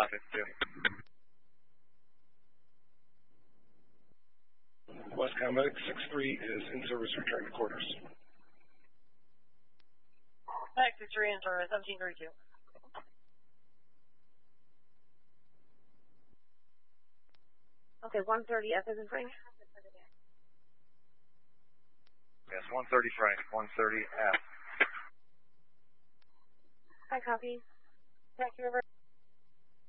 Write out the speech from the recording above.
52. West Combat 6-3 is in service, return to quarters. Back 6-3 in service, 1732. Okay, 130 F as in Frank. Yes, 130 Frank, 130 F. Hi, copy. Taxi River